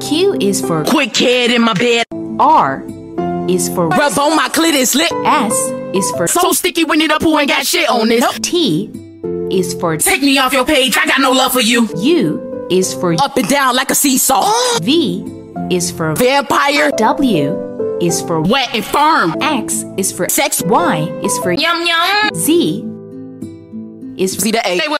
Q is for quick head in my bed. R is for Rub on my clit and slip. S is for So sticky when it up who ain't got shit on this. T is for Take me off your page, I got no love for you. U is for Up and down like a seesaw. V is for Vampire. W is for Wet and firm. X is for Sex. Y is for Yum yum. Z is for See the A.